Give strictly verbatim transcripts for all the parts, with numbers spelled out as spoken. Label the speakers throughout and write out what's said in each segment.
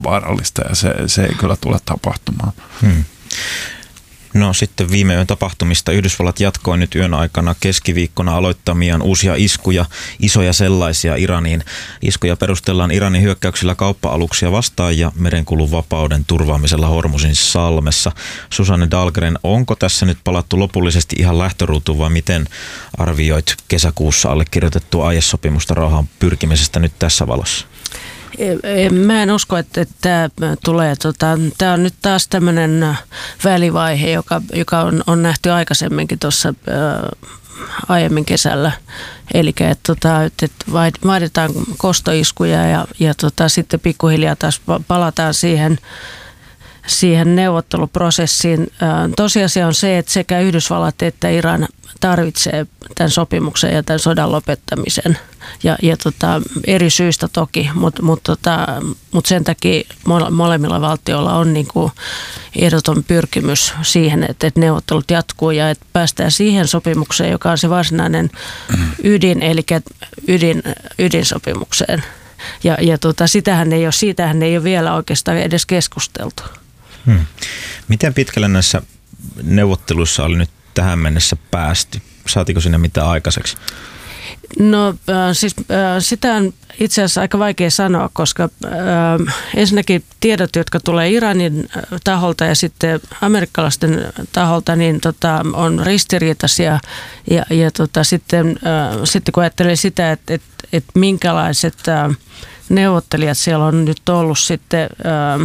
Speaker 1: vaarallista ja se, se ei kyllä tule tapahtumaan.
Speaker 2: Hmm. No sitten viime yön tapahtumista Yhdysvallat jatkoi nyt yön aikana keskiviikkona aloittamiaan uusia iskuja, isoja sellaisia Iraniin. Iskuja perustellaan Iranin hyökkäyksillä kauppa-aluksia vastaan ja merenkulun vapauden turvaamisella Hormuzin salmessa. Susanne Dahlgren, onko tässä nyt palattu lopullisesti ihan lähtöruutuun vai miten arvioit kesäkuussa allekirjoitettua aiesopimusta rauhaan pyrkimisestä nyt tässä valossa?
Speaker 3: Mä en usko, että tämä tulee. Tota, tämä on nyt taas tämmöinen välivaihe, joka, joka on, on nähty aikaisemminkin tuossa aiemmin kesällä. Eli että, tota, että vaaditaan kostoiskuja ja, ja tota, sitten pikkuhiljaa taas palataan siihen, siihen neuvotteluprosessiin. Tosiasia on se, että sekä Yhdysvallat että Iran tarvitsee tämän sopimuksen ja tämän sodan lopettamisen. Ja, ja tota, eri syistä toki, mutta mut tota, mut sen takia molemmilla valtioilla on niinku ehdoton pyrkimys siihen, että, että neuvottelut jatkuu ja että päästään siihen sopimukseen, joka on se varsinainen ydin, eli ydin, ydinsopimukseen. Ja, ja tota, sitähän ei ole, siitähän ei ole vielä oikeastaan edes keskusteltu.
Speaker 2: Hmm. Miten pitkälle näissä neuvotteluissa oli nyt tähän mennessä päästy? Saatiko sinne mitään aikaiseksi?
Speaker 3: No äh, siis äh, sitä on itse asiassa aika vaikea sanoa, koska äh, ensinnäkin tiedot, jotka tulee Iranin taholta ja sitten amerikkalaisten taholta, niin tota, on ristiriitaisia ja, ja tota, sitten, äh, sitten kun ajattelee sitä, että et, et minkälaiset äh, neuvottelijat siellä on nyt ollut sitten äh,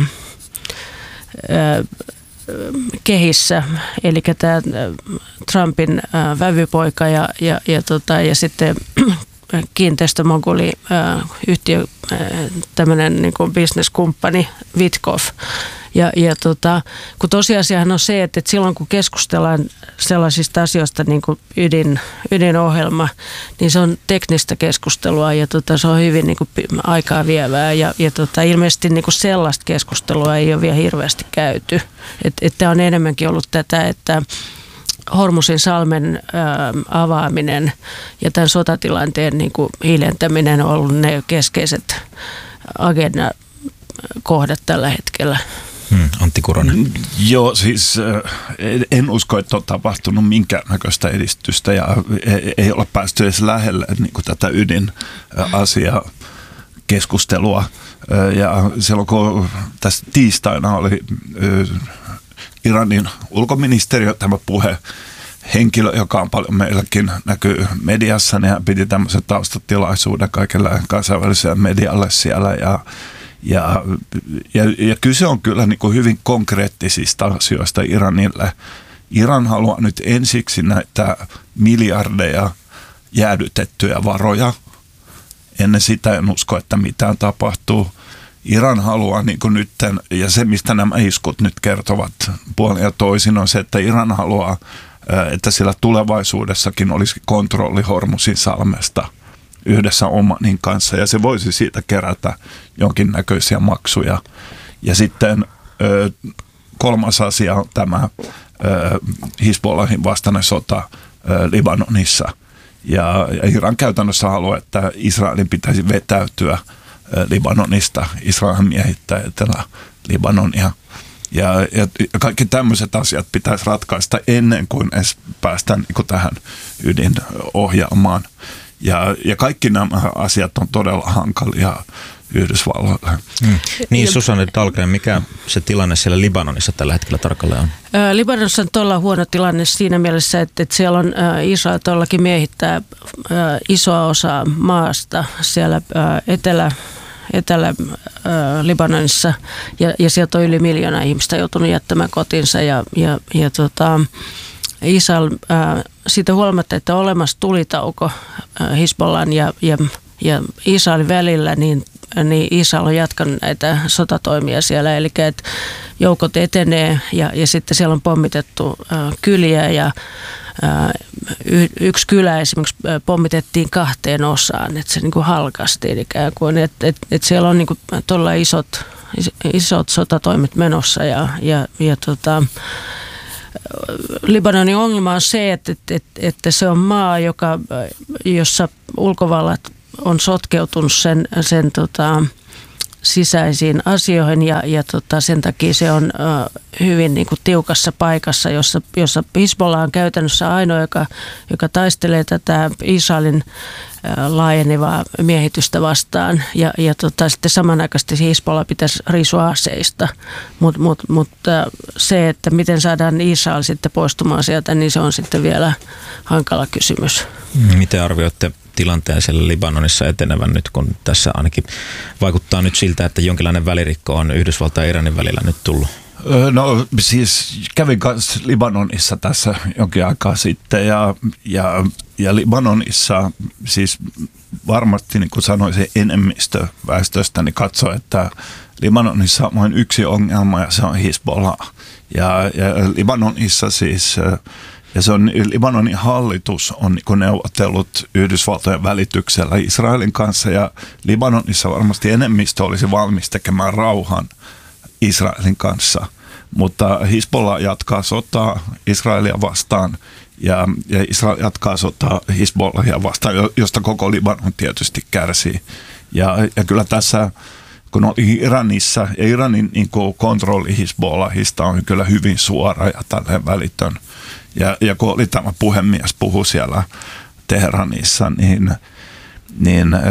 Speaker 3: äh, kehissä, eli tämä Trumpin äh, vävypoika ja, ja, ja, tota, ja sitten kiinteistömoguli äh, yhtiö, äh, tämmöinen niin kuin bisneskumppani Witkoff. Ja, ja tota, kun tosiasiahan on se, että, että silloin kun keskustellaan sellaisista asioista niin kuin ydin, ydinohjelma, niin se on teknistä keskustelua ja tota, se on hyvin niin kuin aikaa vievää ja, ja tota, ilmeisesti niin kuin sellaista keskustelua ei ole vielä hirveästi käyty. Tämä on enemmänkin ollut tätä, että Hormuzin salmen ää, avaaminen ja tämän sotatilanteen niin kuin hiljentäminen on ollut ne keskeiset agenda kohdat tällä hetkellä.
Speaker 2: Hmm, Antti Kuronen.
Speaker 1: Joo, siis en usko, että on tapahtunut minkäännäköistä edistystä ja ei ole päästy edes lähelle niin kuin tätä ydinasiaa keskustelua. Ja silloin kun tässä tiistaina oli Iranin ulkoministeriö tämä puhe, henkilö, joka on paljon meilläkin näkyy mediassa, niin hän piti tämmöisen taustatilaisuuden kaikille kansainväliselle medialle siellä ja Ja, ja, ja kyse on kyllä niin kuin hyvin konkreettisista asioista Iranille. Iran haluaa nyt ensiksi näitä miljardeja jäädytettyjä varoja. Ennen sitä en usko, että mitään tapahtuu. Iran haluaa niin kuin nyt, ja se mistä nämä iskut nyt kertovat puolin ja toisin on se, että Iran haluaa, että sillä tulevaisuudessakin olisi kontrolli Hormuzin salmesta yhdessä Omanin kanssa, ja se voisi siitä kerätä jonkinnäköisiä maksuja. Ja sitten ö, kolmas asia on tämä ö, Hizbollahin vastainen sota ö, Libanonissa. Ja, ja Iran käytännössä haluaa, että Israelin pitäisi vetäytyä ö, Libanonista. Israel miehittää Etelä-Libanonia. Ja, ja kaikki tämmöiset asiat pitäisi ratkaista ennen kuin edes päästään niin kuin tähän ydinohjelmaan. Ja, ja kaikki nämä asiat on todella hankalia Yhdysvalloille.
Speaker 2: Mm. Niin, Susanne Dahlgren, mikä se tilanne siellä Libanonissa tällä hetkellä tarkalleen on?
Speaker 3: Ää, Libanonissa on todella huono tilanne siinä mielessä, että, että siellä on ää, Israel todellakin miehittää ää, isoa osaa maasta siellä ää, etelä, Etelä-Libanonissa ja, ja sieltä on yli miljoona ihmistä joutunut jättämään kotinsa ja, ja, ja tota, Israel ää, siitä huolimatta, että on olemassa tulitauko Hizbollan ja, ja, ja Israelin välillä, niin, niin Israel on jatkanut näitä sotatoimia siellä. Eli että joukot etenee ja, ja sitten siellä on pommitettu ää, kyliä ja ää, y, yksi kylä esimerkiksi pommitettiin kahteen osaan, että se niin kuin halkaistiin ikään kuin. Että et, et siellä on niin kuin todella isot, isot sotatoimet menossa ja, ja, ja tota, Libanonin ongelma on se, että, että, että se on maa, joka, jossa ulkovallat on sotkeutunut sen, sen, tota, sisäisiin asioihin ja, ja tota, sen takia se on uh, hyvin niin kuin tiukassa paikassa, jossa, jossa Hizbollah on käytännössä ainoa, joka, joka taistelee tätä Israelin uh, laajenevaa miehitystä vastaan ja, ja tota, sitten samanaikaisesti Hizbollah pitäisi riisua aseista, mutta mut, mut, uh, se, että miten saadaan Israel sitten poistumaan sieltä, niin se on sitten vielä hankala kysymys.
Speaker 2: Miten arvioitte tilanteen siellä Libanonissa etenevän nyt, kun tässä ainakin vaikuttaa nyt siltä, että jonkinlainen välirikko on Yhdysvaltain ja Iranin välillä nyt tullut?
Speaker 1: No siis kävin kanssa Libanonissa tässä jonkin aikaa sitten ja, ja, ja Libanonissa siis varmasti niin kuin sanoisin enemmistö väestöstä niin katsoo, että Libanonissa on vain yksi ongelma ja se on Hizbollah. Ja, ja Libanonissa siis... Ja se on, Libanonin hallitus on niin neuvotellut Yhdysvaltojen välityksellä Israelin kanssa ja Libanonissa varmasti enemmistö olisi valmis tekemään rauhan Israelin kanssa. Mutta Hizbollah jatkaa sotaa Israelia vastaan ja, ja Israel jatkaa sotaa Hizbollahia vastaan, josta koko Libanon tietysti kärsii. Ja, ja kyllä tässä, kun oli Iranissa ja Iranin niin kontrolli Hizbollahista on kyllä hyvin suora ja tälleen välitön. Ja, ja kun oli tämä puhemies puhu siellä Teheranissa, niin, niin äh,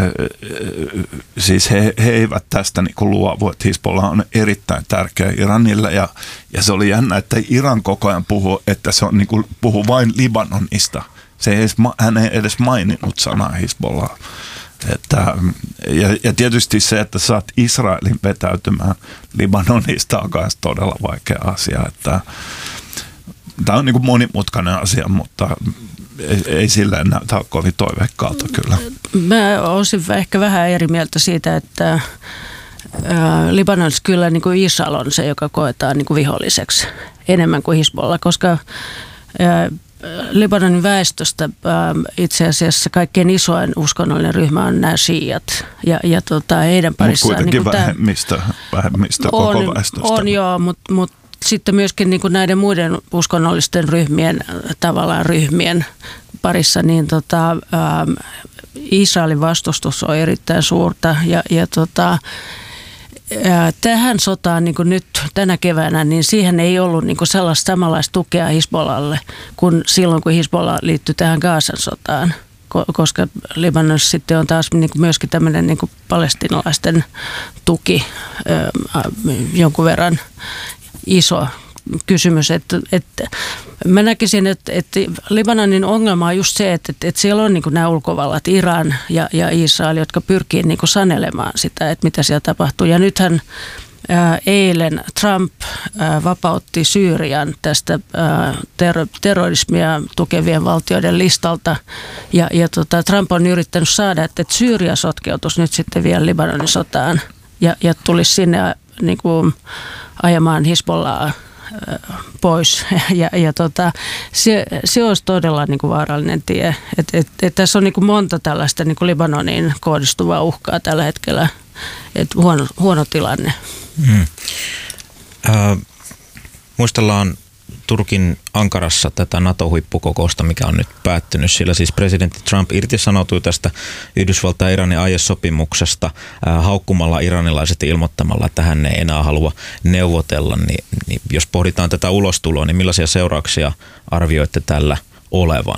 Speaker 1: siis he, he eivät tästä niin kuin luovu, että Hizbollah on erittäin tärkeä Iranille. Ja, ja se oli jännä, että Iran koko ajan puhuu, että se on, niin kuin, puhuu vain Libanonista. Se ei edes, hän ei edes maininnut sanaa Hizbollah. Että, ja, ja tietysti se, että saat Israelin vetäytymään Libanonista on myös todella vaikea asia, että tämä on niin kuin monimutkainen asia, mutta ei, ei silleen näytä kovin toiveikkaalta kyllä.
Speaker 3: Mä olisin ehkä vähän eri mieltä siitä, että ää, Libanonissa kyllä niin kuin Israel on se, joka koetaan niin kuin viholliseksi enemmän kuin Hizbollah, koska ää, Libanonin väestöstä ää, itse asiassa kaikkein isoin uskonnollinen ryhmä on nämä shiiat ja, ja tota, heidän parissaan.
Speaker 1: Mutta kuitenkin
Speaker 3: niin
Speaker 1: vähemmistö, vähemmistö
Speaker 3: on,
Speaker 1: koko väestöstä.
Speaker 3: On joo, mutta mut sitten myöskin niin kuin näiden muiden uskonnollisten ryhmien, tavallaan ryhmien parissa, niin tota, ä, Israelin vastustus on erittäin suurta. Ja, ja tota, ä, tähän sotaan niin kuin nyt tänä keväänä, niin siihen ei ollut niin kuin sellaista samanlaista tukea Hizbollalle kuin silloin, kun Hizbollah liittyi tähän Gazan sotaan. Koska Libanonissa sitten on taas niin kuin myöskin tämmöinen niin kuin palestiinalaisten tuki ä, jonkun verran iso kysymys, että, että mä näkisin, että, että Libanonin ongelma on just se, että, että siellä on niin kuin nämä ulkovallat, Iran ja, ja Israel, jotka pyrkii niin kuin sanelemaan sitä, että mitä siellä tapahtuu. Ja nythän ää, eilen Trump ää, vapautti Syyrian tästä ää, ter- terrorismia tukevien valtioiden listalta. Ja, ja tota, Trump on yrittänyt saada, että, että Syyria sotkeutuisi nyt sitten vielä Libanonin sotaan ja, ja tulisi sinne niin kuin ajamaan Hizbollaa pois. Ja, ja tota, se, se olisi todella niin kuin vaarallinen tie. Et, et, et tässä on niin kuin monta tällaista niin kuin Libanoniin kohdistuvaa uhkaa tällä hetkellä. Et huono, huono tilanne.
Speaker 2: Hmm. Äh, muistellaan Turkin Ankarassa tätä NATO-huippukokousta, mikä on nyt päättynyt. Sillä siis presidentti Trump irtisanoutui tästä Yhdysvaltain ja Iranin aiesopimuksesta äh, haukkumalla iranilaiset ilmoittamalla, että hän ei enää halua neuvotella. Niin, niin jos pohditaan tätä ulostuloa, niin millaisia seurauksia arvioitte tällä olevan?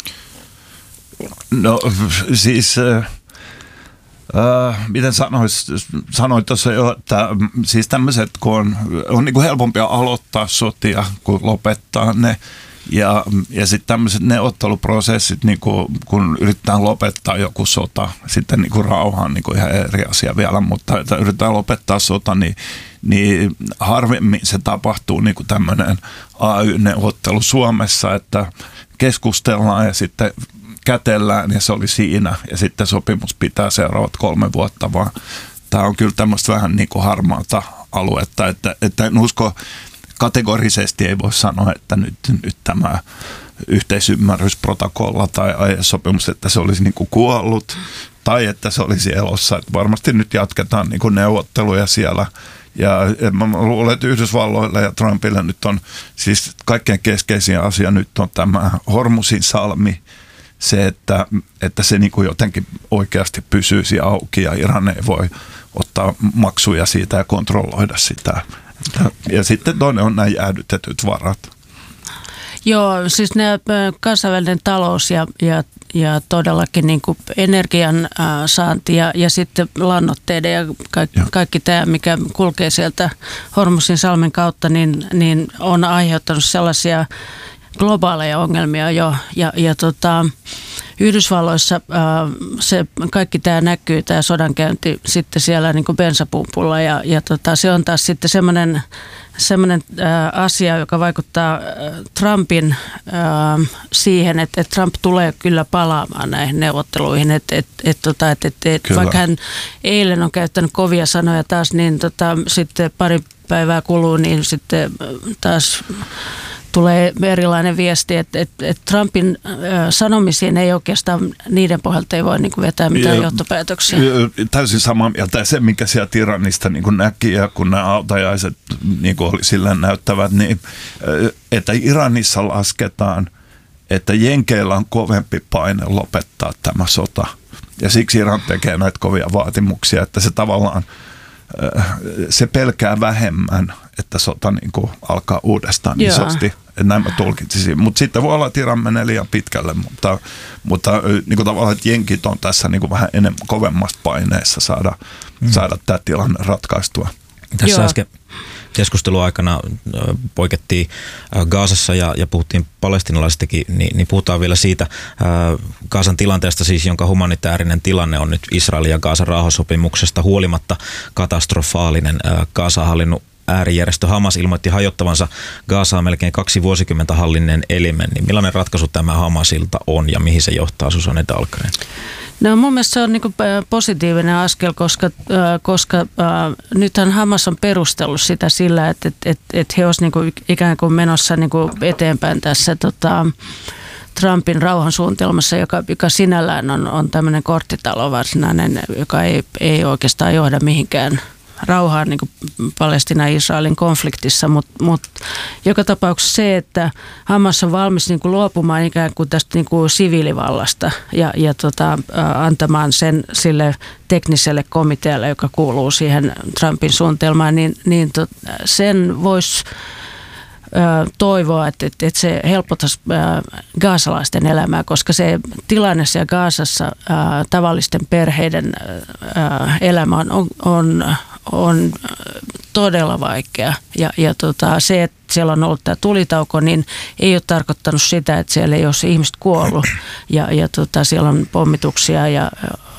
Speaker 1: No siis... Uh, miten sanois, sanoit tuossa jo, että siis tämmöiset, kun on, on niin kuin helpompia aloittaa sotia kuin lopettaa ne. Ja, ja sitten tämmöiset neuvotteluprosessit, niin kuin, kun yritetään lopettaa joku sota, sitten niin kuin rauha on niin kuin ihan eri asia vielä, mutta että yritetään lopettaa sota, niin, niin harvemmin se tapahtuu niin kuin tämmöinen A Y-neuvottelu Suomessa, että keskustellaan ja sitten kätellään ja se oli siinä ja sitten sopimus pitää seuraavat kolme vuotta, vaan tämä on kyllä tämmöistä vähän niin kuin harmaata aluetta, että, että en usko kategorisesti ei voi sanoa, että nyt, nyt tämä yhteisymmärrysprotokolla tai aiesopimus, että se olisi niin kuin kuollut tai että se olisi elossa, että varmasti nyt jatketaan niin kuin neuvotteluja siellä. Ja mä luulen, että Yhdysvalloille ja Trumpille nyt on siis kaikkein keskeisin asia nyt on tämä Hormuzin salmi, se, että, että se niin kuin jotenkin oikeasti pysyisi auki ja Iran ei voi ottaa maksuja siitä ja kontrolloida sitä. Ja sitten toinen on nämä jäädytetyt varat.
Speaker 3: Joo, siis nämä kansainvälinen talous ja, ja, ja todellakin niin kuin energian äh, saanti ja, ja sitten lannoitteiden ja kaikki, kaikki tämä, mikä kulkee sieltä Hormusin salmen kautta, niin, niin on aiheuttanut sellaisia globaaleja ongelmia jo. Ja, ja tota, Yhdysvalloissa äh, se, kaikki tämä näkyy, tämä sodankäynti sitten siellä niin kuin bensapumpulla ja, ja tota, se on taas sitten semmoinen semmoinen äh, asia, joka vaikuttaa äh, Trumpin äh, siihen, että, että Trump tulee kyllä palaamaan näihin neuvotteluihin. Että, että, että, tota, että, että vaikka hän eilen on käyttänyt kovia sanoja taas, niin tota, sitten pari päivää kuluu, niin sitten taas tulee erilainen viesti, että, että, että Trumpin äh, sanomisiin ei oikeastaan, niiden pohjalta ei voi niin kuin vetää mitään ja, johtopäätöksiä.
Speaker 1: Täysin samaa mieltä. Se, mikä sieltä Iranista niin kuin näki, ja kun nämä autajaiset niin kuin oli silleen näyttävät, niin että Iranissa lasketaan, että jenkeillä on kovempi paine lopettaa tämä sota. Ja siksi Iran tekee näitä kovia vaatimuksia, että se tavallaan se pelkää vähemmän, että sota niin kuin alkaa uudestaan Joo. isosti. Näin mä tulkitsisin. Mutta sitten voi olla, että Iran menee liian pitkälle, mutta, mutta niin kuin tavallaan, että jenkit on tässä niin kuin vähän enemmän kovemmasta paineessa saada, mm. saada tämä tilanne ratkaistua.
Speaker 2: Tässä Joo. äsken keskustelun aikana poikettiin Gazassa ja, ja puhuttiin palestiinalaisistakin, niin, niin puhutaan vielä siitä Gazan tilanteesta, siis jonka humanitaarinen tilanne on nyt Israelin ja Gazan rauhansopimuksesta huolimatta katastrofaalinen. Gazaa hallinnut äärijärjestö Hamas ilmoitti hajottavansa Gazaa melkein kaksi vuosikymmentä hallinneen elimen. Niin millainen ratkaisu tämä Hamasilta on ja mihin se johtaa, Susanne Dahlgren?
Speaker 3: No mun mielestä se on niin kuin positiivinen askel, koska, koska äh, nythän Hamas on perustellut sitä sillä, että, että, että, että he olisivat niin kuin ikään kuin menossa niin kuin eteenpäin tässä tota, Trumpin rauhansuunnitelmassa, joka, joka sinällään on, on tämmöinen korttitalo varsinainen, joka ei, ei oikeastaan johda mihinkään rauhaan niin kuin Palestiinan ja Israelin konfliktissa, mutta mut joka tapauksessa se, että Hamas on valmis niin kuin luopumaan ikään kuin tästä niin kuin siviilivallasta ja, ja tota, antamaan sen sille tekniselle komitealle, joka kuuluu siihen Trumpin suunnitelmaan, niin, niin tot, sen voisi toivoa, että, että, että se helpottaisi gaasalaisten elämää, koska se tilanne siellä Gaasassa ää, tavallisten perheiden ää, elämä on, on, on todella vaikea. Ja, ja tota, se, että siellä on ollut tämä tulitauko, niin ei ole tarkoittanut sitä, että siellä ei olisi ihmiset kuollut. Ja, ja tota, siellä on pommituksia ja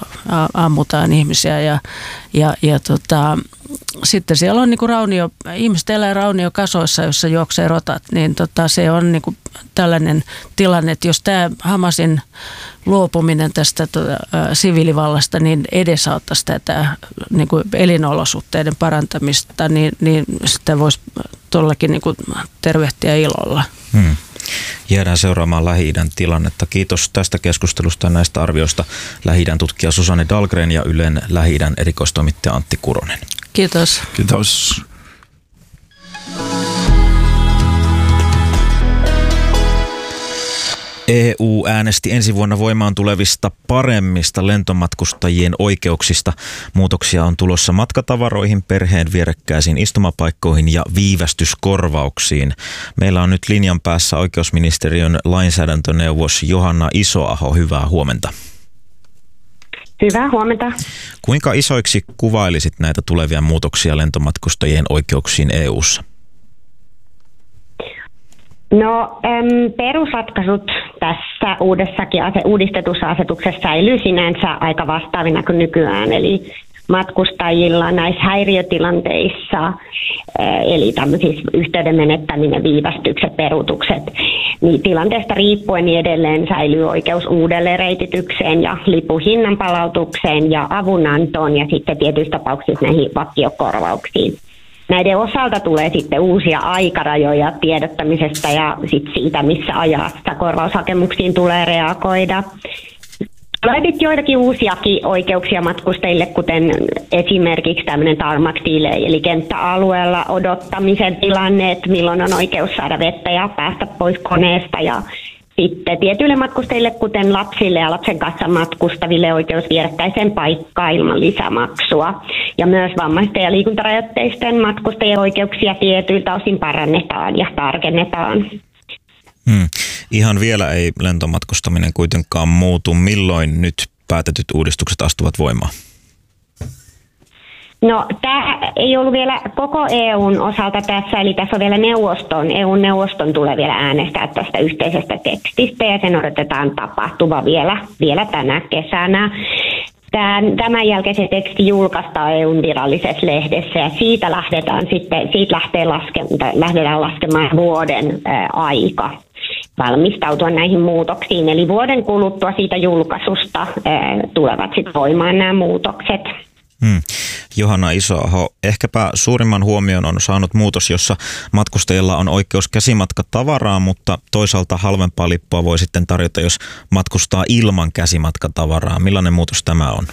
Speaker 3: ammutaan ihmisiä ja, ja, ja tota, sitten siellä on niinku raunio, ihmiset elää rauniokasoissa, jossa juoksee rotat, niin tota, se on niinku tällainen tilanne, että jos tämä Hamasin luopuminen tästä tota, ä, siviilivallasta niin edesauttaisi tätä niinku elinolosuhteiden parantamista, niin, niin sitä voisi todellakin niinku tervehtiä ilolla.
Speaker 2: Hmm. Jäädään seuraamaan Lähi-idän tilannetta. Kiitos tästä keskustelusta ja näistä arvioista Lähi-idän tutkija Susanne Dahlgren ja Ylen Lähi-idän erikoistoimittaja Antti Kuronen.
Speaker 3: Kiitos.
Speaker 1: Kiitos.
Speaker 2: E U äänesti ensi vuonna voimaan tulevista paremmista lentomatkustajien oikeuksista. Muutoksia on tulossa matkatavaroihin, perheen vierekkäisiin istumapaikkoihin ja viivästyskorvauksiin. Meillä on nyt linjan päässä oikeusministeriön lainsäädäntöneuvos Johanna Isoaho. Hyvää huomenta.
Speaker 4: Hyvää huomenta.
Speaker 2: Kuinka isoiksi kuvailisit näitä tulevia muutoksia lentomatkustajien oikeuksiin E U:ssa?
Speaker 4: No äm, perusratkaisut tässä uudessakin ase, uudistetussa asetuksessa säilyy sinänsä aika vastaavina kuin nykyään, eli matkustajilla näissä häiriötilanteissa, ä, eli tämmöisissä yhteyden menettäminen, viivästykset, peruutukset, niin tilanteesta riippuen niin edelleen säilyy oikeus uudelleen reititykseen ja lipuhinnan palautukseen ja avunantoon ja sitten tietyissä tapauksissa näihin vakiokorvauksiin. Näiden osalta tulee sitten uusia aikarajoja tiedottamisesta ja sit siitä, missä ajassa korvaushakemuksiin tulee reagoida. Tulee sitten joitakin uusiakin oikeuksia matkustajille, kuten esimerkiksi tämmöinen tarmac delay, eli kenttäalueella odottamisen tilanne, että milloin on oikeus saada vettä ja päästä pois koneesta ja sitten tietyille matkustajille, kuten lapsille ja lapsen kanssa matkustaville, oikeus vierekkäiseen paikkaan ilman lisämaksua. Ja myös vammaisten ja liikuntarajoitteisten matkustajien oikeuksia tietyiltä osin parannetaan ja tarkennetaan.
Speaker 2: Hmm. Ihan vielä ei lentomatkustaminen kuitenkaan muutu. Milloin nyt päätetyt uudistukset astuvat voimaan?
Speaker 4: No, tämä ei ollut vielä koko E U:n osalta tässä, eli tässä on vielä neuvoston, E U-neuvoston tulee vielä äänestää tästä yhteisestä tekstistä, ja sen odotetaan tapahtuva vielä, vielä tänä kesänä. Tämän, tämän jälkeen se teksti julkaistaan E U:n virallisessa lehdessä, ja siitä lähdetään sitten, siitä lähtee laske, lähdetään laskemaan vuoden ää, aika valmistautua näihin muutoksiin, eli vuoden kuluttua siitä julkaisusta ää, tulevat sitten voimaan nämä muutokset.
Speaker 2: Hmm. Johanna Isoaho, ehkäpä suurimman huomion on saanut muutos, jossa matkustajilla on oikeus käsimatkatavaraa, mutta toisaalta halvempaa lippua voi sitten tarjota, jos matkustaa ilman käsimatkatavaraa. Millainen muutos tämä on?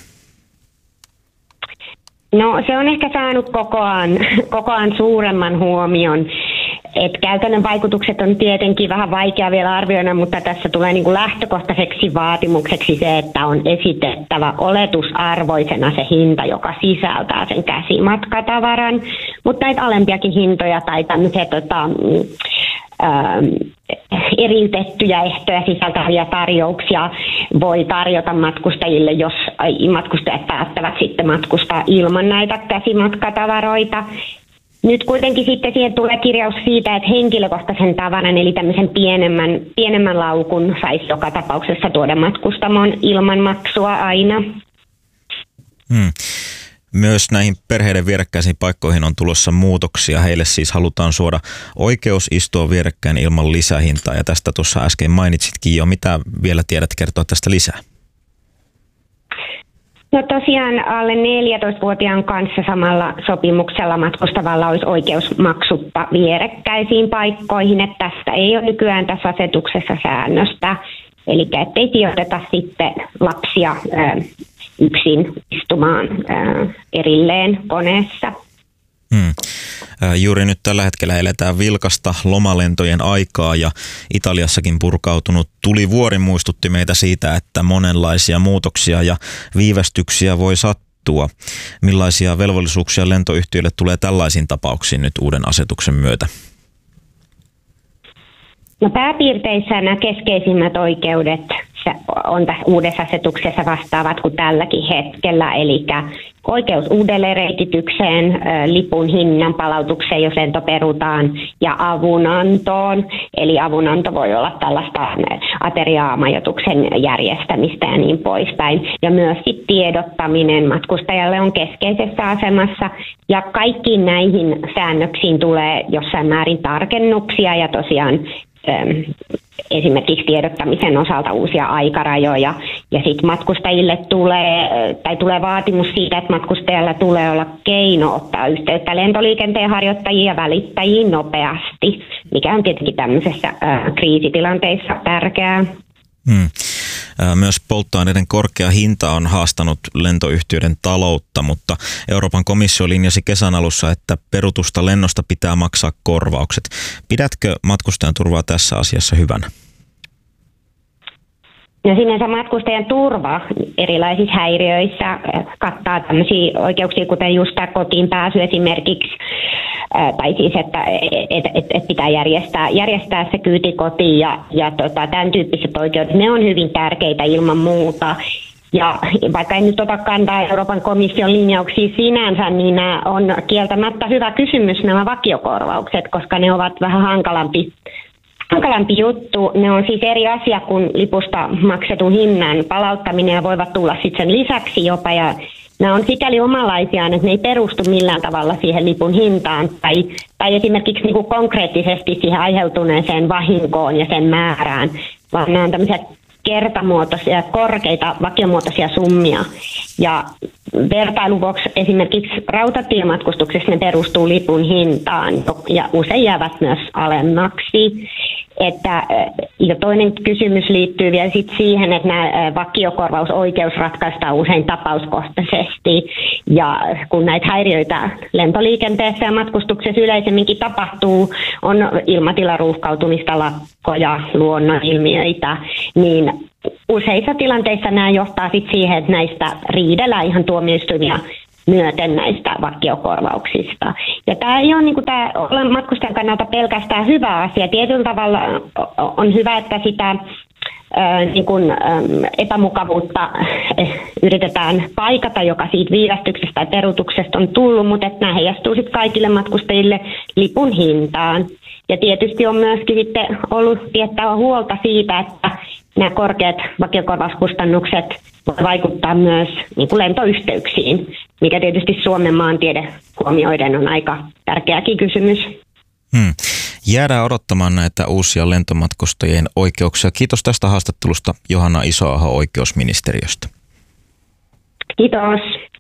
Speaker 4: No, se on ehkä saanut kokoaan, kokoaan suuremman huomion. Et käytännön vaikutukset on tietenkin vähän vaikea vielä arvioida, mutta tässä tulee niin kuin lähtökohtaiseksi vaatimukseksi se, että on esitettävä oletusarvoisena se hinta, joka sisältää sen käsimatkatavaran, mutta näitä alempiakin hintoja tai tämmöisiä tota, ää, eriytettyjä ehtoja sisältäviä tarjouksia voi tarjota matkustajille, jos matkustajat päättävät sitten matkustaa ilman näitä käsimatkatavaroita. Nyt kuitenkin sitten siihen tulee kirjaus siitä, että henkilökohtaisen tavaran, eli tämmöisen pienemmän, pienemmän laukun saisi joka tapauksessa tuoda matkustamoon ilman maksua aina.
Speaker 2: Hmm. Myös näihin perheiden vierekkäisiin paikkoihin on tulossa muutoksia. Heille siis halutaan suoda oikeus istua vierekkäin ilman lisähintaa, ja tästä tuossa äsken mainitsitkin jo. Mitä vielä tiedät kertoa tästä lisää?
Speaker 4: No tosiaan alle neljätoistavuotiaan kanssa samalla sopimuksella matkustavalla olisi oikeus maksutta vierekkäisiin paikkoihin, että tästä ei ole nykyään tässä asetuksessa säännöstä. Eli ettei sijoiteta sitten lapsia ää, yksin istumaan ää, erilleen koneessa.
Speaker 2: Hmm. Juuri nyt tällä hetkellä eletään vilkasta lomalentojen aikaa, ja Italiassakin purkautunut tulivuori muistutti meitä siitä, että monenlaisia muutoksia ja viivästyksiä voi sattua. Millaisia velvollisuuksia lentoyhtiöille tulee tällaisiin tapauksiin nyt uuden asetuksen myötä?
Speaker 4: No pääpiirteissä nämä keskeisimmät oikeudet on tässä uudessa asetuksessa vastaavat kuin tälläkin hetkellä, eli oikeus uudelleenreititykseen, lipun hinnan palautukseen, jos lento perutaan, ja avunantoon. Eli avunanto voi olla tällaista ateria-majoituksen järjestämistä ja niin poispäin. Ja myös sit tiedottaminen matkustajalle on keskeisessä asemassa, ja kaikkiin näihin säännöksiin tulee jossain määrin tarkennuksia, ja tosiaan esimerkiksi tiedottamisen osalta uusia aikarajoja, ja sitten matkustajille tulee, tai tulee vaatimus siitä, että matkustajalla tulee olla keino ottaa yhteyttä lentoliikenteen harjoittajiin ja välittäjiin nopeasti, mikä on tietenkin tämmöisessä ää, kriisitilanteissa tärkeää.
Speaker 2: Hmm. Myös polttoaineiden korkea hinta on haastanut lentoyhtiöiden taloutta, mutta Euroopan komissio linjasi kesän alussa, että perutusta lennosta pitää maksaa korvaukset. Pidätkö matkustajan turvaa tässä asiassa hyvänä?
Speaker 4: No sinänsä matkustajan turva erilaisissa häiriöissä kattaa tämmöisiä oikeuksia, kuten just tämä kotiin pääsy esimerkiksi, tai siis, että et, et, et pitää järjestää, järjestää se kyyti kotiin, ja, ja tota, tämän tyyppiset oikeudet, ne on hyvin tärkeitä ilman muuta. Ja vaikka en nyt ota kantaa Euroopan komission linjauksia sinänsä, niin nämä on kieltämättä hyvä kysymys, nämä vakiokorvaukset, koska ne ovat vähän hankalampi Hankalampi juttu. Ne on siis eri asia kuin lipusta maksetun hinnan palauttaminen, ja voivat tulla sitten sen lisäksi jopa. Ja nämä on sikäli omanlaisiaan, että ne ei perustu millään tavalla siihen lipun hintaan tai, tai esimerkiksi niin kuin konkreettisesti siihen aiheutuneeseen vahinkoon ja sen määrään, vaan nämä on tämmöisiä kertamuotoisia, korkeita vakiomuotoisia summia. Ja vertailun vuoksi esimerkiksi rautatiematkustuksessa ne perustuu lipun hintaan ja usein jäävät myös alemmaksi. Että, ja toinen kysymys liittyy vielä sit siihen, että nämä vakiokorvausoikeus ratkaistaan usein tapauskohtaisesti. Ja kun näitä häiriöitä lentoliikenteessä ja matkustuksessa yleisemminkin tapahtuu, on ilmatilaruuhkautumista, lakkoja, luonnonilmiöitä, niin useissa tilanteissa nämä johtaa sit siihen, että näistä riidellään ihan tuomioistuimia myöten näistä vakiokorvauksista. Ja tämä ei ole niin kuin tämä matkustajan kannalta pelkästään hyvä asia. Tietyllä tavalla on hyvä, että sitä ää, niin kuin, ää, epämukavuutta yritetään paikata, joka siitä viivästyksestä tai peruutuksesta on tullut, mutta että nämä heijastuu sitten kaikille matkustajille lipun hintaan. Ja tietysti on myöskin sitten ollut tiettävä huolta siitä, että nämä korkeat vakiokorvauskustannukset voi vaikuttaa myös niin kuin lentoyhteyksiin, mikä tietysti Suomen maantiede huomioiden on aika tärkeäkin kysymys.
Speaker 2: Hmm. Jäädään odottamaan näitä uusia lentomatkustajien oikeuksia. Kiitos tästä haastattelusta Johanna Isoaho oikeusministeriöstä.
Speaker 4: Kiitos.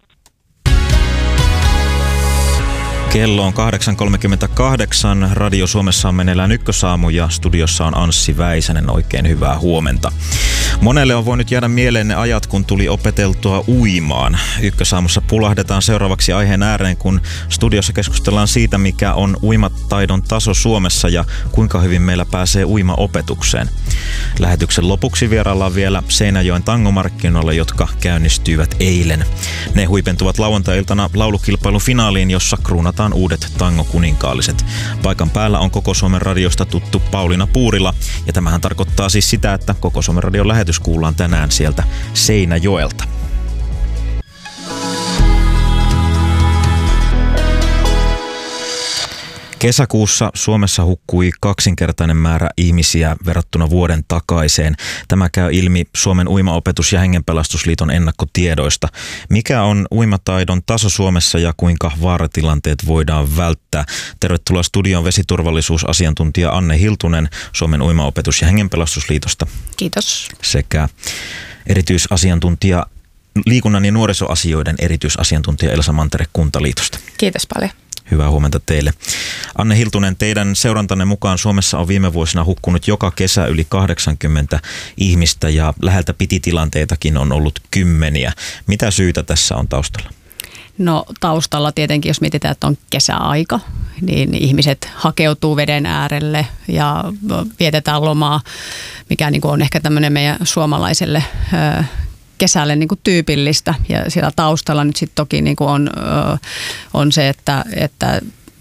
Speaker 2: Kello on kahdeksan kolmekymmentäkahdeksan. Radio Suomessa on meneillään Ykkösaamu ja studiossa on Anssi Väisänen. Oikein hyvää huomenta. Monelle on voinut jäädä mieleen ne ajat, kun tuli opeteltua uimaan. Ykkösaamussa pulahdetaan seuraavaksi aiheen ääreen, kun studiossa keskustellaan siitä, mikä on uimataidon taso Suomessa ja kuinka hyvin meillä pääsee uimaopetukseen. Lähetyksen lopuksi vieraillaan vielä Seinäjoen tangomarkkinoilla, jotka käynnistyivät eilen. Ne huipentuvat lauantai-iltana laulukilpailun finaaliin, jossa kruunataan uudet tangokuninkaalliset. Paikan päällä on Koko Suomen radiosta tuttu Pauliina Puurila, ja tämähän tarkoittaa siis sitä, että Koko Suomen radion lähetys kuullaan tänään sieltä Seinäjoelta. Kesäkuussa Suomessa hukkui kaksinkertainen määrä ihmisiä verrattuna vuoden takaiseen. Tämä käy ilmi Suomen uimaopetus- ja hengenpelastusliiton ennakkotiedoista. Mikä on uimataidon taso Suomessa ja kuinka vaaratilanteet voidaan välttää? Tervetuloa studion vesiturvallisuusasiantuntija Anne Hiltunen Suomen uimaopetus- ja hengenpelastusliitosta.
Speaker 5: Kiitos.
Speaker 2: Sekä erityisasiantuntija, liikunnan ja nuorisoasioiden erityisasiantuntija Elsa Mantere Kuntaliitosta.
Speaker 5: Kiitos paljon.
Speaker 2: Hyvää huomenta teille. Anne Hiltunen, teidän seurantanne mukaan Suomessa on viime vuosina hukkunut joka kesä yli kahdeksankymmentä ihmistä ja läheltä piti tilanteitakin on ollut kymmeniä. Mitä syytä tässä on taustalla?
Speaker 5: No taustalla tietenkin, jos mietitään, että on kesäaika, niin ihmiset hakeutuu veden äärelle ja vietetään lomaa, mikä niin kuin on ehkä tämmöinen meidän suomalaiselle kesälle niin kuin tyypillistä, ja siellä taustalla nyt sitten toki niin kuin on, on se, että, että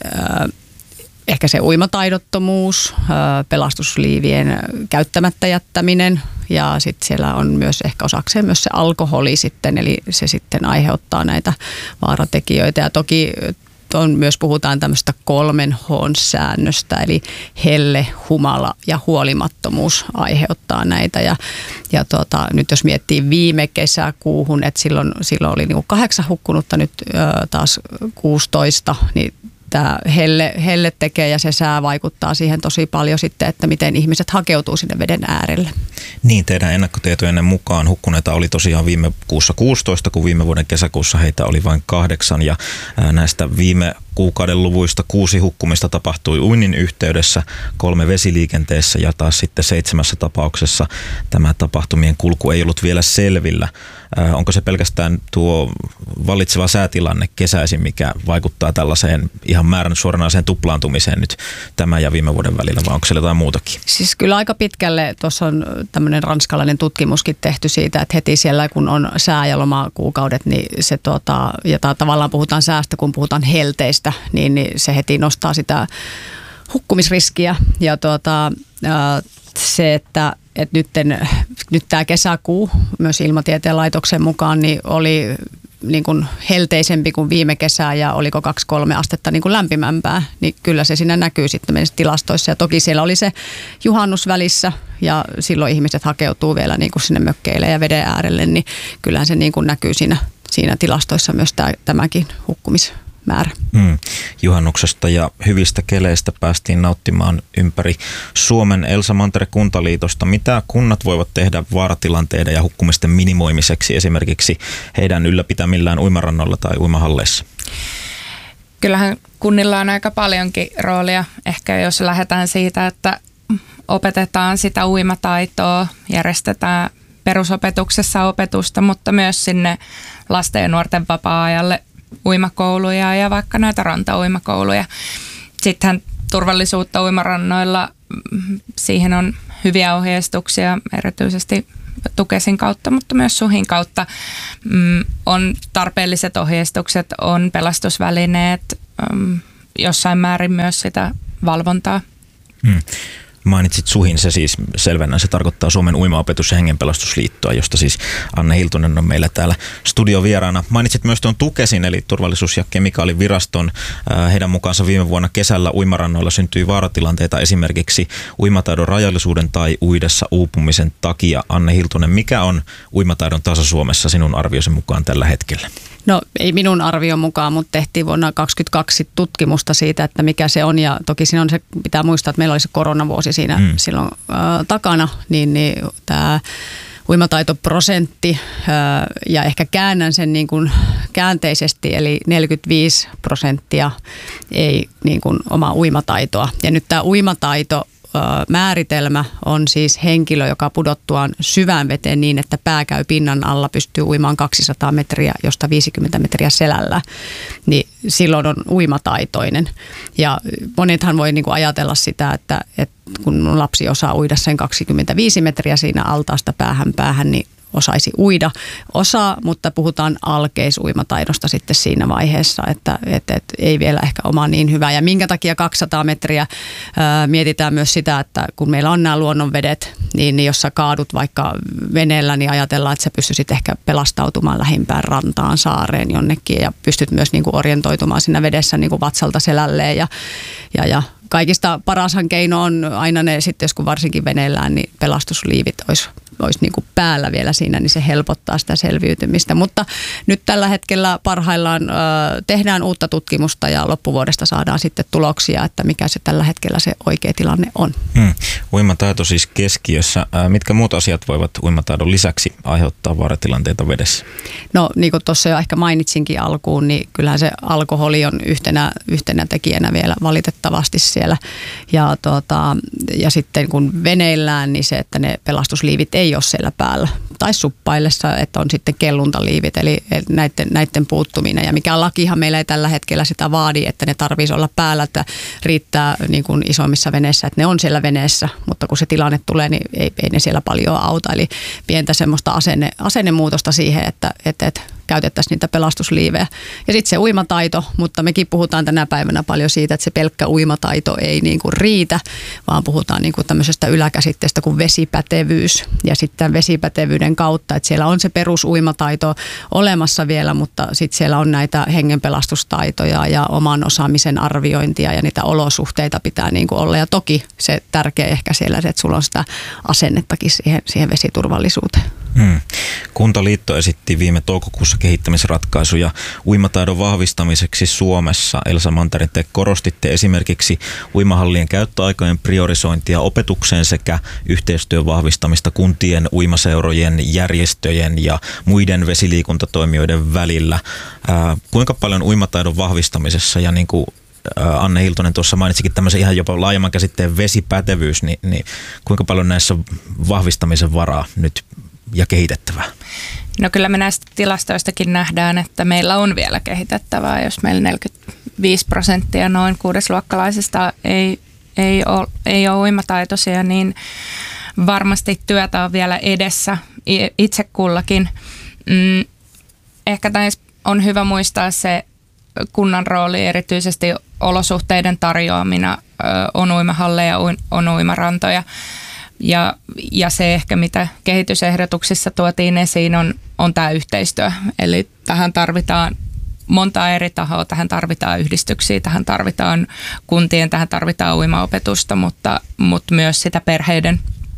Speaker 5: ehkä se uimataidottomuus, pelastusliivien käyttämättä jättäminen, ja sitten siellä on myös ehkä osakseen myös se alkoholi sitten, eli se sitten aiheuttaa näitä vaaratekijöitä, ja toki on myös puhutaan tämmöistä kolmen H-säännöstä, eli helle, humala ja huolimattomuus aiheuttaa näitä. Ja, ja tuota, nyt jos miettii viime kesäkuuhun, että silloin, silloin oli niin kuin kahdeksan hukkunutta, nyt ö, taas kuusitoista, niin tämä helle, helle tekee ja se sää vaikuttaa siihen tosi paljon sitten, että miten ihmiset hakeutuu sinne veden äärelle.
Speaker 2: Niin, teidän ennakkotietojen mukaan hukkuneita oli tosiaan viime kuussa kuusitoista, kun viime vuoden kesäkuussa heitä oli vain kahdeksan, ja näistä viime kuukauden luvuista kuusi hukkumista tapahtui uinnin yhteydessä, kolme vesiliikenteessä ja taas sitten seitsemässä tapauksessa tämä tapahtumien kulku ei ollut vielä selvillä. Onko se pelkästään tuo vallitseva säätilanne kesäisin, mikä vaikuttaa tällaiseen ihan määrän suoranaiseen tuplaantumiseen nyt tämän ja viime vuoden välillä, vai onko siellä jotain muutakin?
Speaker 5: Siis kyllä aika pitkälle, tuossa on tämmöinen ranskalainen tutkimuskin tehty siitä, että heti siellä kun on sää- ja lomakuukaudet, niin se tuota, ja tavallaan puhutaan säästä, kun puhutaan helteistä, niin, niin se heti nostaa sitä hukkumisriskiä, ja tuota, se, että Et nyt, nyt tämä kesäkuu myös Ilmatieteen laitoksen mukaan niin oli niin kuin helteisempi kuin viime kesää ja oliko kaksi kolme astetta niin kuin lämpimämpää, niin kyllä se siinä näkyy sitten meidän tilastoissa. Ja toki siellä oli se juhannus välissä ja silloin ihmiset hakeutuu vielä niin kuin sinne mökkeille ja veden äärelle, niin kyllähän se niin kuin näkyy siinä, siinä tilastoissa myös tämä, tämäkin hukkumis. Määrä.
Speaker 2: Mm. Juhannuksesta ja hyvistä keleistä päästiin nauttimaan ympäri Suomen. Elsa Mantere Kuntaliitosta. Mitä kunnat voivat tehdä vaaratilanteiden ja hukkumisten minimoimiseksi esimerkiksi heidän ylläpitämillään uimarannoilla tai uimahalleissa?
Speaker 6: Kyllähän kunnilla on aika paljonkin roolia. Ehkä jos lähdetään siitä, että opetetaan sitä uimataitoa, järjestetään perusopetuksessa opetusta, mutta myös sinne lasten ja nuorten vapaa-ajalle uimakouluja ja vaikka näitä rantauimakouluja. Sittenhän turvallisuutta uimarannoilla, siihen on hyviä ohjeistuksia, erityisesti Tukesin kautta, mutta myös Suhin kautta. On tarpeelliset ohjeistukset, on pelastusvälineet, jossain määrin myös sitä valvontaa.
Speaker 2: Hmm. Mainitsit Suhin, se siis selvennä, se tarkoittaa Suomen uimaopetus- ja hengenpelastusliittoa, josta siis Anne Hiltunen on meillä täällä studiovieraana. Mainitsit myös tuon Tukesin, eli turvallisuus- ja kemikaaliviraston. Heidän mukaansa viime vuonna kesällä uimarannoilla syntyi vaaratilanteita esimerkiksi uimataidon rajallisuuden tai uidessa uupumisen takia. Anne Hiltunen, mikä on uimataidon taso Suomessa sinun arviosi mukaan tällä hetkellä?
Speaker 5: No ei minun arvion mukaan, mutta tehtiin vuonna kaksituhattakaksikymmentäkaksi tutkimusta siitä, että mikä se on. Ja toki siinä on se, pitää muistaa, että meillä oli se koronavuosi siinä mm. silloin äh, takana, niin, niin tämä uimataitoprosentti äh, ja ehkä käännän sen niin kuin käänteisesti, eli neljäkymmentäviisi prosenttia ei niin kuin omaa uimataitoa. Ja nyt tämä uimataito määritelmä on siis henkilö, joka pudottuaan syvään veteen niin, että pää käy pinnan alla, pystyy uimaan kaksisataa metriä, josta viisikymmentä metriä selällä, niin silloin on uimataitoinen. Ja monethan voi niin kuin ajatella sitä, että, että kun lapsi osaa uida sen kaksikymmentäviisi metriä siinä altaasta päähän päähän, niin osaisi uida. Osaa, mutta puhutaan alkeisuimataidosta sitten siinä vaiheessa, että, että, että ei vielä ehkä oma niin hyvä. Ja minkä takia kaksisataa metriä ää, mietitään myös sitä, että kun meillä on nämä luonnonvedet, niin, niin jos sä kaadut vaikka veneellä, niin ajatellaan, että sä pystyisit ehkä pelastautumaan lähimpään rantaan, saareen jonnekin ja pystyt myös niin kuin orientoitumaan siinä vedessä niin kuin vatsalta selälleen ja, ja, ja kaikista parashan keino on aina ne sitten, jos kun varsinkin veneellään, niin pelastusliivit olisi, olisi niin kuin päällä vielä siinä, niin se helpottaa sitä selviytymistä. Mutta nyt tällä hetkellä parhaillaan ö, tehdään uutta tutkimusta ja loppuvuodesta saadaan sitten tuloksia, että mikä se tällä hetkellä se oikea tilanne on. Hmm.
Speaker 2: Uimataito siis keskiössä. Mitkä muut asiat voivat uimataidon lisäksi aiheuttaa vaaratilanteita vedessä?
Speaker 5: No niin kuin tuossa jo ehkä mainitsinkin alkuun, niin kyllähän se alkoholi on yhtenä, yhtenä tekijänä vielä valitettavasti siellä. Ja, tuota, ja sitten kun veneillään, niin se, että ne pelastusliivit ei ole siellä päällä. Tai suppaillessa, että on sitten kelluntaliivit, eli näiden, näiden puuttuminen. Ja mikä lakihan meillä ei tällä hetkellä sitä vaadi, että ne tarvitsisi olla päällä, että riittää niin kuin isommissa veneissä, että ne on siellä veneessä. Mutta kun se tilanne tulee, niin ei, ei ne siellä paljon auta. Eli pientä semmoista asenne, asennemuutosta siihen, että, että, että käytettäisiin niitä pelastusliivejä. Ja sitten se uimataito, mutta mekin puhutaan tänä päivänä paljon siitä, että se pelkkä uimataito ei niin kuin riitä, vaan puhutaan niin kuin tämmöisestä yläkäsitteestä kuin vesipätevyys. Ja sitten vesipätevyyden kautta, että siellä on se perusuimataito olemassa vielä, mutta sitten siellä on näitä hengenpelastustaitoja ja oman osaamisen arviointia ja niitä olosuhteita pitää niin kuin olla. Ja toki se tärkeä ehkä siellä, että sulla on sitä asennettakin siihen, siihen vesiturvallisuuteen.
Speaker 2: Hmm. Kuntaliitto esitti viime toukokuussa kehittämisratkaisuja uimataidon vahvistamiseksi Suomessa. Elsa Mantarin, te korostitte esimerkiksi uimahallien käyttöaikojen priorisointia opetukseen sekä yhteistyön vahvistamista kuntien, uimaseurojen, järjestöjen ja muiden vesiliikuntatoimijoiden välillä. Ää, kuinka paljon uimataidon vahvistamisessa ja niin kuin Anne Hiltunen tuossa mainitsikin tämmöisen ihan jopa laajemman käsitteen vesipätevyys, niin, niin kuinka paljon näissä vahvistamisen varaa nyt ja kehitettävää?
Speaker 6: No kyllä me näistä tilastoistakin nähdään, että meillä on vielä kehitettävää, jos meillä neljäkymmentäviisi prosenttia noin kuudesluokkalaisista ei, ei, ole, ei ole uimataitoisia, niin varmasti työtä on vielä edessä itse kullakin. Mm, ehkä näissä on hyvä muistaa se kunnan rooli, erityisesti olosuhteiden tarjoamina, on uimahalleja, on uimarantoja. Ja, ja se ehkä, mitä kehitysehdotuksissa tuotiin esiin, on, on tämä yhteistyö. Eli tähän tarvitaan monta eri tahoa, tähän tarvitaan yhdistyksiä, tähän tarvitaan kuntien, tähän tarvitaan uimaopetusta, mutta, mutta myös sitä perheiden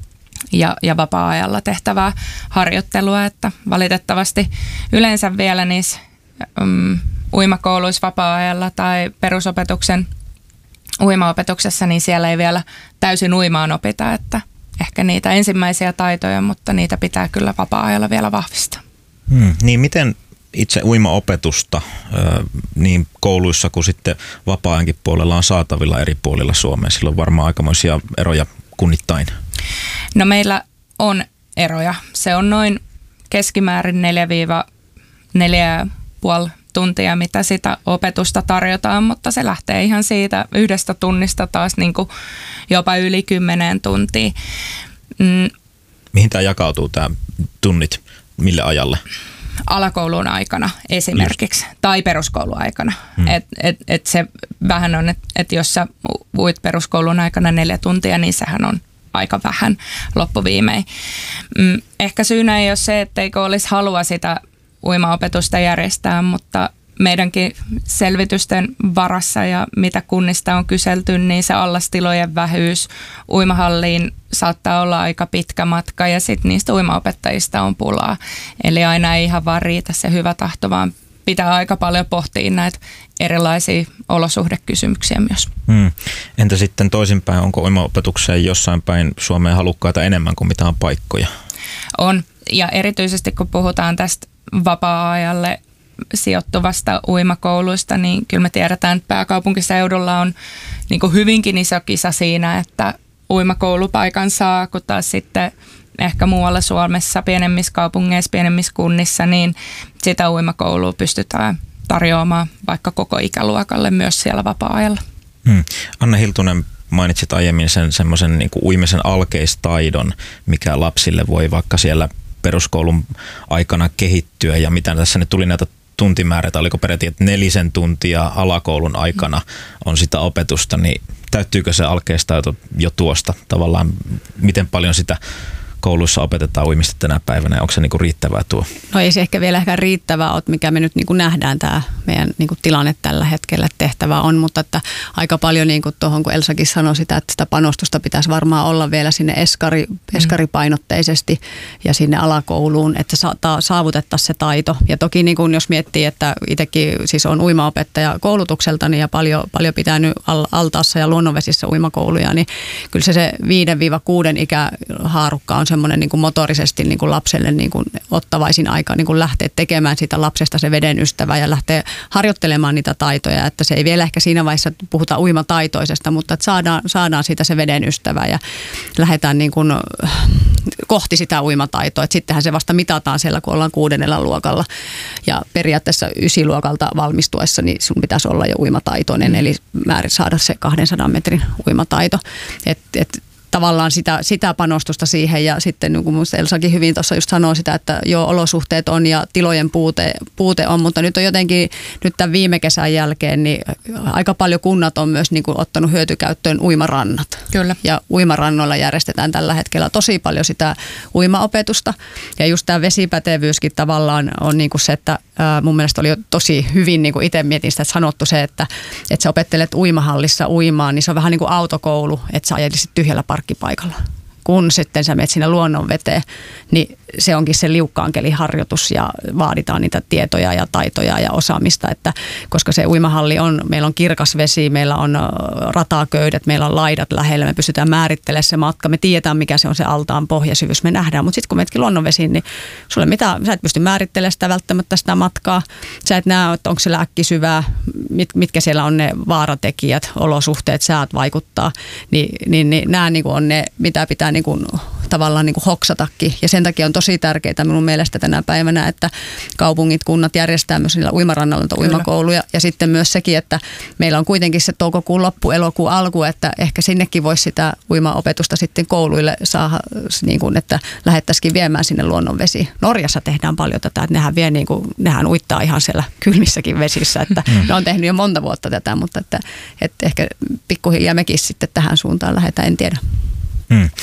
Speaker 6: ja, ja vapaa-ajalla tehtävää harjoittelua. Että valitettavasti yleensä vielä niissä um, uimakouluissa vapaa-ajalla tai perusopetuksen uimaopetuksessa, niin siellä ei vielä täysin uimaan opita, että ehkä niitä ensimmäisiä taitoja, mutta niitä pitää kyllä vapaa-ajalla vielä vahvistaa.
Speaker 2: Hmm, niin miten itse uimaopetusta niin kouluissa kuin sitten vapaa-ajankin puolella on saatavilla eri puolilla Suomea? Sillä on varmaan aikamoisia eroja kunnittain?
Speaker 6: No meillä on eroja. Se on noin keskimäärin neljä neljä pilkku viisi tuntia, mitä sitä opetusta tarjotaan, mutta se lähtee ihan siitä yhdestä tunnista taas niin kuin jopa yli kymmeneen tuntiin. Mm.
Speaker 2: Mihin tämä jakautuu, tämä tunnit, mille ajalle?
Speaker 6: Alakoulun aikana esimerkiksi, Just. tai peruskoulun aikana. Hmm. Et, et, et se vähän on, että et jos sä uit peruskoulun aikana neljä tuntia, niin sehän on aika vähän loppuviimein. Mm, ehkä syynä ei ole se, etteikö olisi halua sitä uimaopetusta järjestää, mutta meidänkin selvitysten varassa ja mitä kunnista on kyselty, niin se allastilojen vähyys uimahalliin saattaa olla aika pitkä matka ja sitten niistä uimaopettajista on pulaa. Eli aina ei ihan vaan riitä se hyvä tahto, vaan pitää aika paljon pohtia näitä erilaisia olosuhdekysymyksiä myös.
Speaker 2: Hmm. Entä sitten toisinpäin, onko uimaopetukseen jossain päin Suomeen halukkaita enemmän kuin mitä on paikkoja?
Speaker 6: On, ja erityisesti kun puhutaan tästä vapaa-ajalle sijoittuvasta uimakouluista, niin kyllä me tiedetään, että pääkaupunkiseudulla on niin kuin hyvinkin iso kisa siinä, että uimakoulupaikan saa, kun taas sitten ehkä muualla Suomessa, pienemmissä kaupungeissa, pienemmissä kunnissa, niin sitä uimakoulua pystytään tarjoamaan vaikka koko ikäluokalle myös siellä vapaa-ajalla.
Speaker 2: Hmm. Anna Hiltunen, mainitsit aiemmin sen semmoisen niin kuin uimisen alkeistaidon, mikä lapsille voi vaikka siellä peruskoulun aikana kehittyä ja mitä tässä nyt tuli näitä tuntimäärät, oliko peräti, että nelisen tuntia alakoulun aikana on sitä opetusta, niin täyttyykö se alkeistaito jo tuosta tavallaan, miten paljon sitä kouluissa opetetaan uimista tänä päivänä ja onko se niinku riittävää tuo?
Speaker 5: No ei se ehkä vielä ehkä riittävää ole, mikä me nyt niinku nähdään tämä meidän niinku tilanne tällä hetkellä, tehtävää on, mutta että aika paljon niin kuin tuohon, kun Elsakin sanoi sitä, että sitä panostusta pitäisi varmaan olla vielä sinne eskari, eskaripainotteisesti ja sinne alakouluun, että saavutettaisiin se taito. Ja toki niin kuin jos miettii, että itsekin siis on uimaopettaja koulutukseltani ja paljon, paljon pitänyt altaassa ja luonnonvesissä uimakouluja, niin kyllä se, se viiden kuuden ikähaarukka on semmoinen niin kuin motorisesti niin kuin lapselle niin kuin ottavaisin aika niin kuin lähteä tekemään sitä lapsesta se veden ystävä ja lähteä harjoittelemaan niitä taitoja, että se ei vielä ehkä siinä vaiheessa puhuta uimataitoisesta, mutta että saadaan, saadaan siitä se veden ystävä ja lähdetään niin kuin kohti sitä uimataitoa, että sittenhän se vasta mitataan siellä, kun ollaan kuudennella luokalla ja periaatteessa ysiluokalta valmistuessa, niin sun pitäisi olla jo uimataitoinen, eli määrin saada se kahdensadan metrin uimataito, että et, tavallaan sitä, sitä panostusta siihen ja sitten niin kuin minusta Elsakin hyvin tuossa just sanoo sitä, että joo olosuhteet on ja tilojen puute, puute on, mutta nyt on jotenkin nyt tämän viime kesän jälkeen niin aika paljon kunnat on myös niin kuin ottanut hyötykäyttöön uimarannat.
Speaker 6: Kyllä. Ja
Speaker 5: uimarannoilla järjestetään tällä hetkellä tosi paljon sitä uimaopetusta ja just tämä vesipätevyyskin tavallaan on niin kuin se, että ää, mun mielestä oli jo tosi hyvin niin kuin itse mietin sitä, että sanottu se, että, että sä opettelet uimahallissa uimaan, niin se on vähän niin kuin autokoulu, että sä ajelisit tyhjällä parkkipaikalla. Kun sitten sä menet sinne luonnon veteen, niin se onkin se liukkaankelin-harjoitus ja vaaditaan niitä tietoja ja taitoja ja osaamista, että koska se uimahalli on, meillä on kirkas vesi, meillä on rataköydet, meillä on laidat lähellä, me pystytään määrittelemään se matka, me tiedetään mikä se on se altaan pohjasyvyys, me nähdään, mutta sitten kun menetkin luonnonvesiin, niin sulle mitä, sä et pysty määrittelemään sitä välttämättä sitä matkaa, sä et näe, että onko siellä äkkisyvää, mit, mitkä siellä on ne vaaratekijät, olosuhteet, säät vaikuttaa, niin, niin, niin nämä niin on ne, mitä pitää niin kuin, tavallaan niin kuin hoksatakin ja sen takia on tosi tärkeää minun mielestä tänä päivänä, että kaupungit, kunnat järjestää myös niillä uimarannalla uimakouluja ja sitten myös sekin, että meillä on kuitenkin se toukokuun loppu, elokuun alku, että ehkä sinnekin voisi sitä uimaopetusta sitten kouluille saada, niin kuin, että lähettäisikin viemään sinne luonnonvesiin. Norjassa tehdään paljon tätä, että nehän, vie niin kuin, nehän uittaa ihan siellä kylmissäkin vesissä, että ne on tehnyt jo monta vuotta tätä, mutta että, että ehkä pikkuhiljaa mekin sitten tähän suuntaan lähdetään, en tiedä.
Speaker 2: Hmm. Äh,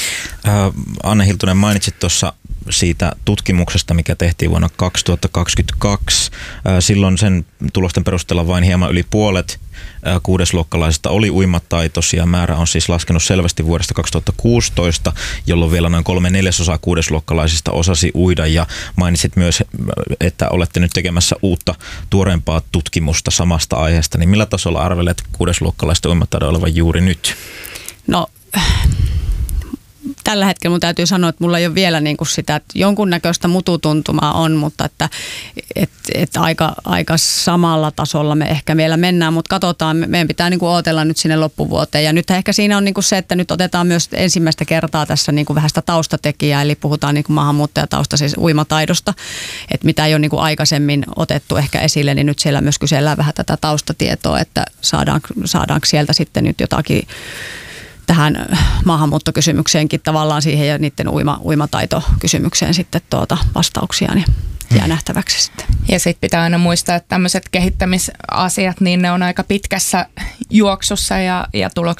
Speaker 2: Anne Hiltunen, mainitsit tuossa siitä tutkimuksesta, mikä tehtiin vuonna kaksituhattakaksikymmentäkaksi. Äh, silloin sen tulosten perusteella vain hieman yli puolet äh, kuudesluokkalaisista oli uimataitoisia. Määrä on siis laskenut selvästi vuodesta kaksituhattakuusitoista, jolloin vielä noin kolme neljäsosaa kuudesluokkalaisista osasi uida. Ja mainitsit myös, että olette nyt tekemässä uutta, tuoreempaa tutkimusta samasta aiheesta. Niin millä tasolla arvelet kuudesluokkalaisten uimataidon olevan juuri nyt?
Speaker 5: No... tällä hetkellä mun täytyy sanoa, että mulla ei ole vielä niin kuin sitä, että jonkunnäköistä mututuntumaa on, mutta että et, et aika, aika samalla tasolla me ehkä vielä mennään, mutta katsotaan, meidän pitää niin kuin odotella nyt sinne loppuvuoteen. Ja nyt ehkä siinä on niin kuin se, että nyt otetaan myös ensimmäistä kertaa tässä niin kuin vähän sitä taustatekijää, eli puhutaan niin kuin maahanmuuttajataustaisesta uimataidosta, että mitä ei ole niin kuin aikaisemmin otettu ehkä esille, niin nyt siellä myös kysellään vähän tätä taustatietoa, että saadaan, saadaanko sieltä sitten nyt jotakin tähän maahanmuuttokysymykseenkin tavallaan siihen ja niiden uima, uimataitokysymykseen sitten tuota vastauksia, niin jää nähtäväksi sitten.
Speaker 6: Ja sitten pitää aina muistaa, että tämmöiset kehittämisasiat, niin ne on aika pitkässä juoksussa ja, ja tulokset